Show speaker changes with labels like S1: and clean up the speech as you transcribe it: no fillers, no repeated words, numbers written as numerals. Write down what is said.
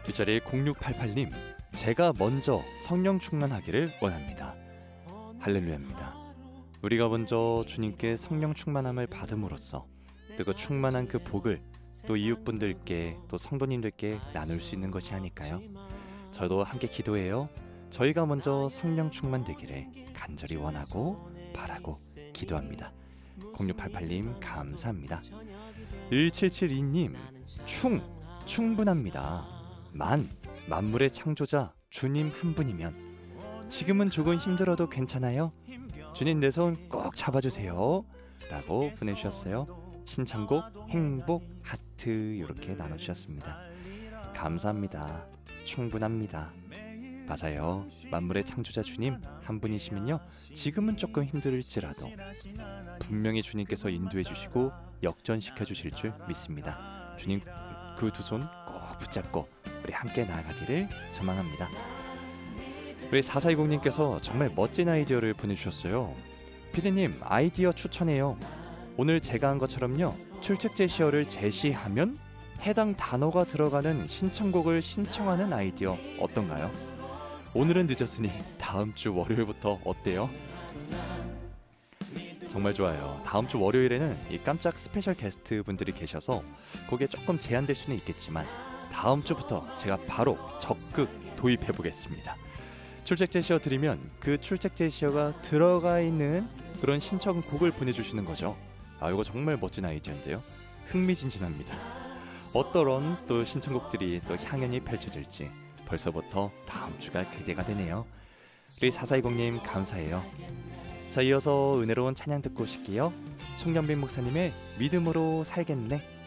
S1: 뒷자리에 0688님, 제가 먼저 성령 충만하기를 원합니다. 할렐루야입니다. 우리가 먼저 주님께 성령 충만함을 받음으로써 그 충만한 그 복을 또 이웃분들께 또 성도님들께 나눌 수 있는 것이 아닐까요? 저도 함께 기도해요. 저희가 먼저 성령 충만되기를 간절히 원하고 바라고 기도합니다. 0688님 감사합니다. 1772님, 충분합니다. 만물의 창조자 주님 한 분이면 지금은 조금 힘들어도 괜찮아요. 주님 내 손 꼭 잡아주세요 라고 보내주셨어요. 신청곡 행복 하트 이렇게 나눠주셨습니다. 감사합니다. 충분합니다. 맞아요. 만물의 창조자 주님 한 분이시면요, 지금은 조금 힘들지라도 분명히 주님께서 인도해 주시고 역전시켜 주실 줄 믿습니다. 주님 그 두 손 꼭 붙잡고 우리 함께 나아가기를 소망합니다. 우리 4420님께서 정말 멋진 아이디어를 보내주셨어요. 피디님, 아이디어 추천해요. 오늘 제가 한 것처럼요, 출첵 제시어를 제시하면 해당 단어가 들어가는 신청곡을 신청하는 아이디어 어떤가요? 오늘은 늦었으니 다음 주 월요일부터 어때요? 정말 좋아요. 다음 주 월요일에는 이 깜짝 스페셜 게스트 분들이 계셔서 거기에 조금 제한될 수는 있겠지만 다음 주부터 제가 바로 적극 도입해 보겠습니다. 출첵 제시어 드리면 그 출첵 제시어가 들어가 있는 그런 신청곡을 보내주시는 거죠. 이거 정말 멋진 아이디어인데요. 흥미진진합니다. 어떠런 또 신청곡들이 또 향연이 펼쳐질지 벌써부터 다음 주가 기대가 되네요. 우리 4420님 감사해요. 자, 이어서 은혜로운 찬양 듣고 오실게요. 송영빈 목사님의 믿음으로 살겠네.